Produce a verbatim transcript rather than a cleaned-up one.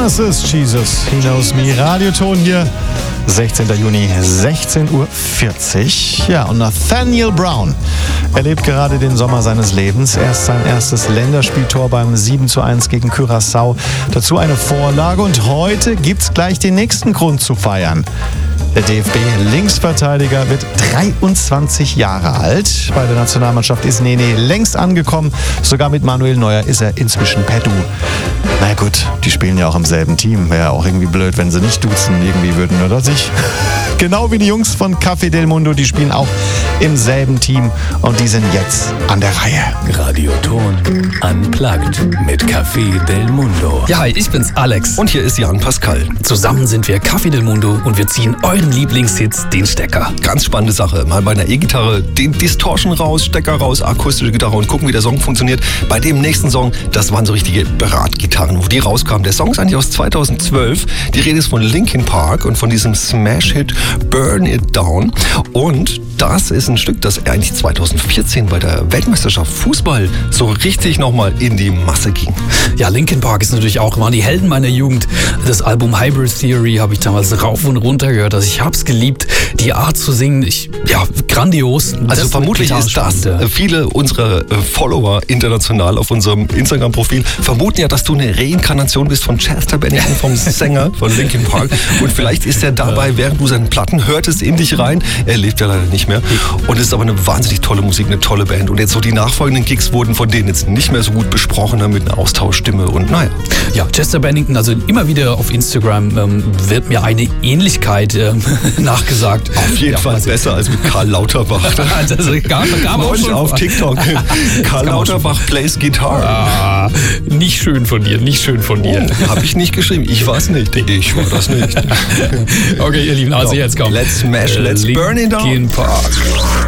Genesis, Jesus, He Knows Me. Radioton hier, sechzehnter Juni, sechzehn Uhr vierzig. Ja, und Nathaniel Brown erlebt gerade den Sommer seines Lebens. Erst sein erstes Länderspieltor beim sieben zu eins gegen Curaçao. Dazu eine Vorlage und heute gibt's gleich den nächsten Grund zu feiern. Der D F B-Linksverteidiger wird dreiundzwanzig Jahre alt. Bei der Nationalmannschaft ist Nene längst angekommen. Sogar mit Manuel Neuer ist er inzwischen per Du. Na gut, die spielen ja auch im selben Team. Wäre auch irgendwie blöd, wenn sie nicht duzen irgendwie würden, oder sich? Genau wie die Jungs von Café del Mundo, die spielen auch im selben Team und die sind jetzt an der Reihe. Radioton Unplugged mit Café del Mundo. Ja, hi, ich bin's Alex. Und hier ist Jan Pascal. Zusammen sind wir Café del Mundo und wir ziehen euren Lieblingshits den Stecker. Ganz spannende Sache. Mal bei einer E-Gitarre den Distortion raus, Stecker raus, akustische Gitarre und gucken, wie der Song funktioniert. Bei dem nächsten Song, das waren so richtige Beratgitarren, wo die rauskamen. Der Song ist eigentlich aus zweitausendzwölf. Die Rede ist von Linkin Park und von diesem Smash-Hit Burn It Down. Und das ist ein Stück, das eigentlich zweitausendvierzehn bei der Weltmeisterschaft Fußball so richtig nochmal in die Masse ging. Ja, Linkin Park ist natürlich auch, waren die Helden meiner Jugend. Das Album Hybrid Theory habe ich damals rauf und runter gehört. Also ich hab's geliebt, die Art zu singen. Ich, ja, grandios. Also das vermutlich ist das, ja. Viele unserer Follower international auf unserem Instagram-Profil vermuten ja, dass du eine Reinkarnation bist von Chester Bennington, vom Sänger von Linkin Park. Und vielleicht ist er dabei, während du seine Platten hörtest, in dich rein. Er lebt ja leider nicht mehr. Und es ist aber eine wahnsinnig tolle Musik, eine tolle Band. Und jetzt so die nachfolgenden Gigs wurden von denen jetzt nicht mehr so gut besprochen, mit einer Austauschstimme und naja. Ja, Chester Bennington, also immer wieder auf Instagram ähm, wird mir eine Ähnlichkeit ähm, nachgesagt. Auf jeden ja, Fall also besser als mit Karl Lauterbach. Also gab, gab auch schon auf TikTok. Karl Lauterbach plays Guitar. Ah, nicht schön von dir, nicht schön von dir. Oh, hab ich nicht geschrieben. Ich war's nicht. Ich war das nicht. Okay, ihr Lieben, also jetzt kommt Let's smash, let's Linkin burn it down. Park.